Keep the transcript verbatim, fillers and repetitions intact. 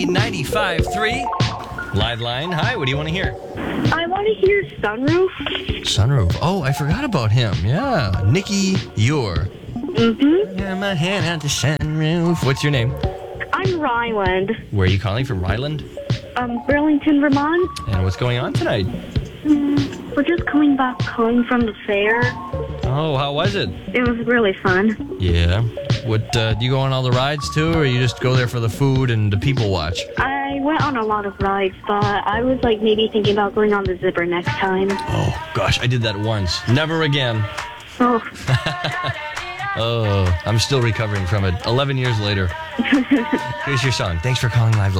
ninety-five point three. Live line. Hi, what do you want to hear? I want to hear Sunroof. Sunroof. Oh, I forgot about him. Yeah. Nikki Ure. Mm-hmm. Yeah, my hand out the sunroof. What's your name? I'm Ryland. Where are you calling from, Ryland? Um, Burlington, Vermont. And what's going on tonight? Mm, we're just coming back home from the fair. Oh, how was it? It was really fun. Yeah. What, uh, do you go on all the rides too, or you just go there for the food and the people watch? I went on a lot of rides, but I was like maybe thinking about going on the Zipper next time. Oh, gosh, I did that once. Never again. Oh. Oh, I'm still recovering from it. eleven years later. Here's your song. Thanks for calling Live Local.